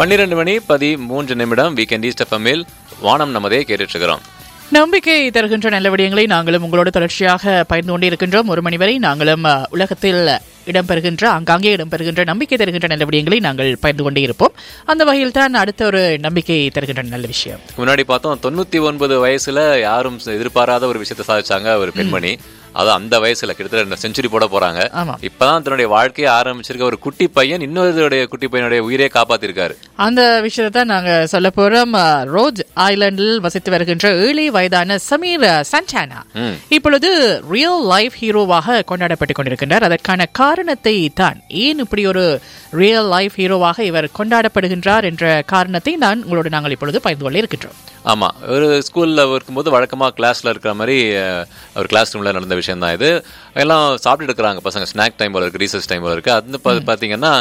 12:13 weekend east எஃப்எம்மில் வானம் நமதே கேட்டுட்டு இருக்கிறோம். நம்பிக்கை தருகின்ற நல்ல விடயங்களை நாங்களும் உங்களோடு தொடர்ச்சியாக பகிர்ந்து கொண்டே இருக்கின்றோம். ஒரு மணி வரை நாங்களும் உலகத்தில் ஆங்காங்கே இடம்பெறுகின்ற நம்பிக்கை தருகின்ற நல்ல விடயங்களை நாங்கள் பகிர்ந்து கொண்டே இருப்போம். அந்த வகையில் தான் அடுத்த ஒரு நம்பிக்கை தருகின்ற நல்ல விஷயம். முன்னாடி பார்த்தோம், 99 வயசுல யாரும் எதிர்பாராத ஒரு விஷயத்தை சாதிச்சாங்க ஒரு பெண்மணி. அது அந்த வயசுல கிட்டத்தட்ட செஞ்சுரி போட போறாங்க. இப்பதான் தன்னுடைய வாழ்க்கையை ஆரம்பிச்சிருக்க ஒரு குட்டி பையன் இன்னொரு குட்டி பையனுடைய உயிரை காப்பாத்திருக்காரு. அந்த விஷயத்தை நாங்க சொல்ல போறோம். ரோஸ் ஐலாண்டில் வசித்து வருகின்ற 7 வயதான சமீர் சண்டானா இப்பொழுது ரியல் லைஃப் ஹீரோவாக கொண்டாடப்பட்டுக் கொண்டிருக்கின்றார். அதற்கான காரணத்தை தான், ஏன் இப்படி ஒரு ரியல் லைஃப் ஹீரோவாக இவர் கொண்டாடப்படுகின்றார் என்ற காரணத்தை நாங்கள் இப்பொழுது பகிர்ந்து கொள்ள இருக்கின்றோம். ஆமா, ஒரு ஸ்கூல்ல இருக்கும்போது வழக்கமா கிளாஸ்ல இருக்கிற மாதிரி ஒரு கிளாஸ் ரூம்ல நடந்த விஷயம் தான் இது. எல்லாம் சாப்பிட்டு இருக்கிறாங்க பசங்க, ஸ்நாக் டைம் போல இருக்கு, ரீசஸ் டைம் போல இருக்கு. அது பாத்தீங்கன்னா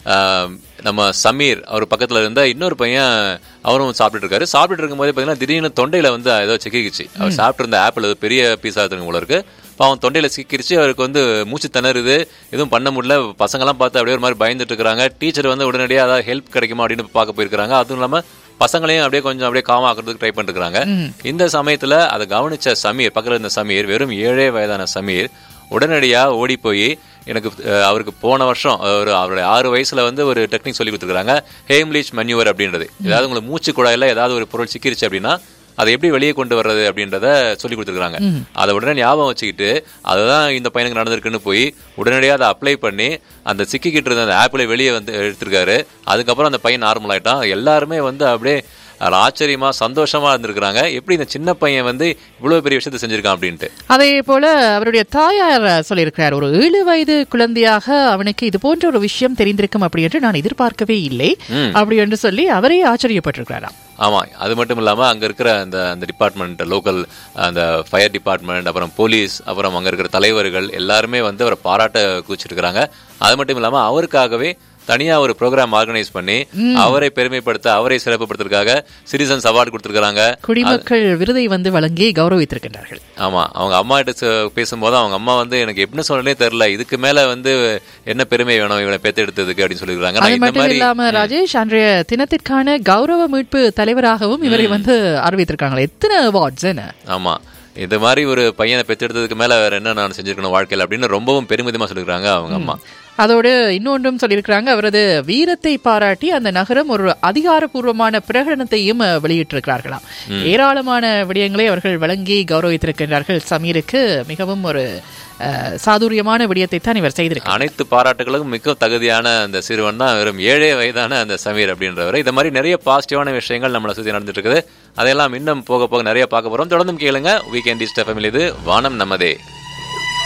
நம்ம சமீர் அவர் பக்கத்துல இருந்த இன்னொரு பையன் அவரும் சாப்பிட்டு இருக்காரு. சாப்பிட்டு இருக்கும் போதே பாத்தீங்கன்னா திடீர்னு தொண்டையில ஏதோ சிக்கிச்சு. அவர் சாப்பிட்டு இருந்த ஆப்பிள் பெரிய பீஸா இருக்கு போல இருக்கு. அவன் தொண்டையில சிக்கிருச்சு. அவருக்கு மூச்சு திணறுது, எதுவும் பண்ண முடியல. பசங்கெல்லாம் பார்த்து அப்படியே ஒரு மாதிரி பயந்துட்டு இருக்காங்க. டீச்சர் உடனடியாக அதாவது ஹெல்ப் கிடைக்குமா அப்படின்னு பார்க்க போயிருக்காங்க. அதுவும் இல்லாம பசங்களையும் அப்படியே காமா ஆக்குறதுக்கு ட்ரை பண்ணிருக்காங்க. இந்த சமயத்துல அதை கவனிச்ச சமீர், பக்கத்துல இருந்த சமீர், வெறும் 7 வயதான சமீர் உடனடியா ஓடி போய் அவருக்கு போன வருஷம் அவருடைய 6 வயசுல ஒரு டெக்னிக் சொல்லி கொடுத்துருக்காங்க, ஹேம்லிச் மன்யூவர் அப்படின்றது. ஏதாவது உங்களுக்கு மூச்சு குழாயில ஏதாவது ஒரு பொருள் சிக்கிருச்சு அப்படின்னா அதை எப்படி வெளியே கொண்டு வர்றது அப்படின்றத சொல்லி கொடுத்துருக்காங்க. அதை உடனே ஞாபகம் வச்சுக்கிட்டு அதுதான் இந்த பையனுக்கு நடந்திருக்குன்னு போய் உடனடியாக அதை அப்ளை பண்ணி அந்த சிக்கிக்கிட்டு இருந்த அந்த ஆப்பிளை வெளியே எடுத்திருக்காரு. அதுக்கப்புறம் அந்த பையன் நார்மல் ஆயிட்டான். எல்லாருமே அப்படியே ஆச்சரியமா சந்தோஷமா இருந்திருக்கிறாங்க. எப்படி இந்த சின்ன பையன் இவ்வளவு பெரிய விஷயத்தை செஞ்சிருக்கான் அப்படின்ட்டு. அதே போல அவருடைய தாயார் சொல்லியிருக்கிறார், ஒரு 7 வயது குழந்தையாக அவனுக்கு இது போன்ற ஒரு விஷயம் தெரிந்திருக்கும் அப்படி என்று நான் எதிர்பார்க்கவே இல்லை அப்படி என்று சொல்லி அவரே ஆச்சரியப்பட்டிருக்கிறாராம். ஆமா, அது மட்டும் இல்லாம அங்க இருக்கிற அந்த டிபார்ட்மெண்ட், லோக்கல் அந்த ஃபயர் டிபார்ட்மெண்ட், அப்புறம் போலீஸ், அப்புறம் அங்க இருக்கிற தலைவர்கள் எல்லாருமே அவரை பாராட்ட கூச்சிருக்கிறாங்க. அது மட்டும் இல்லாம அவருக்காகவே தனியா ஒரு ப்ரோக்ராம் ஆர்கனைஸ் பண்ணி அவரை பெருமைப்படுத்த, அவரை சிறப்புப்படுத்துறதுக்காக சிட்டிசன்ஸ் அவார்டு கொடுத்திருக்காங்க. குடிமக்கள் விருதை வழங்கி கௌரவித்திருக்கிறார்கள். ஆமா, அவங்க அம்மா கிட்ட பேசும்போது அவங்க அம்மா எனக்கு எப்படி சொல்லனே தெரியல, இதுக்கு மேல என்ன பெருமை வேணும் இவனை பெத்தெடுத்ததுக்கு அப்படின்னு சொல்லிருக்காங்க. அது மட்டும் இல்லாம ராஜேஷ், அன்றைய தினத்திற்கான கௌரவ மீட்பு தலைவராகவும் இவரை அறிவித்திருக்காங்க. எத்தனை அவார்ட்ஸ்! ஆமா, இந்த மாதிரி ஒரு பையனை பெற்றெடுத்ததுக்கு மேல வேற என்ன நான் செஞ்சிருக்கணும் வாழ்க்கையில் அப்படின்னு ரொம்பவும் பெருமிதமா சொல்லிருக்காங்க அவங்க அம்மா. அதோடு இன்னொன்றும் சொல்லியிருக்கிறாங்க, அவரது வீரத்தை பாராட்டி அந்த நகரம் ஒரு அதிகாரப்பூர்வமான பிரகடனத்தையும் வெளியிட்டிருக்கிறார்களாம். ஏராளமான விடயங்களை அவர்கள் வழங்கி கௌரவித்திருக்கிறார்கள். சமீருக்கு மிகவும் ஒரு சாதுரியமான விடயத்தை தான் இவர் செய்திருக்கிறார். அனைத்து பாராட்டுகளுக்கும் மிக தகுதியான அந்த சிறுவன் தான் வெறும் 7 வயதான அந்த சமீர் அப்படின்றவர். இந்த மாதிரி நிறைய பாசிட்டிவான விஷயங்கள் நம்மளை சுற்றி நடந்துட்டு இருக்குது. அதையெல்லாம் இன்னும் போக போக நிறைய பார்க்க போறோம். தொடர்ந்து கேளுங்க வீக்கெண்ட் ஈஸ்ட் எஃப்எம்மில். இது வானம் நமதே.